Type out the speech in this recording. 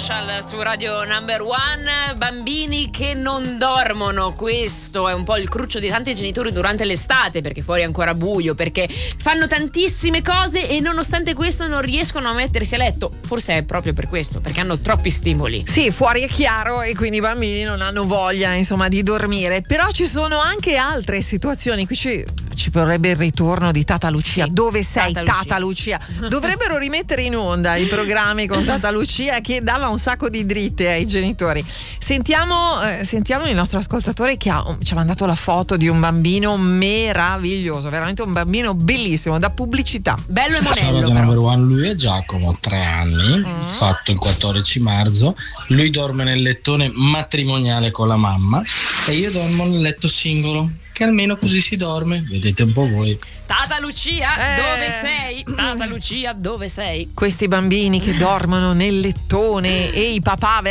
Marshall su Radio Number One. Bambini che non dormono, questo è un po' il cruccio di tanti genitori durante l'estate, perché fuori è ancora buio, perché fanno tantissime cose e nonostante questo non riescono a mettersi a letto. Forse è proprio per questo, perché hanno troppi stimoli. Sì, fuori è chiaro e quindi i bambini non hanno voglia, insomma, di dormire. Però ci sono anche altre situazioni. Qui ci vorrebbe il ritorno di Tata Lucia. Sì, dove sei, Tata Lucia? Dovrebbero rimettere in onda i programmi con Tata Lucia, che dava un sacco di dritte ai genitori. Sentiamo il nostro ascoltatore che ci ha mandato la foto di un bambino meraviglioso, veramente un bambino bellissimo, da pubblicità. Bello e Ciao monello, Radio però. Number One, lui è Giacomo, ha 3 anni, fatto il 14 marzo. Lui dorme nel lettone matrimoniale con la mamma e io dormo nel letto singolo, che almeno così si dorme, vedete un po' voi. Tata Lucia, dove sei? Tata Lucia, dove sei? Questi bambini che dormono nel lettone e i papà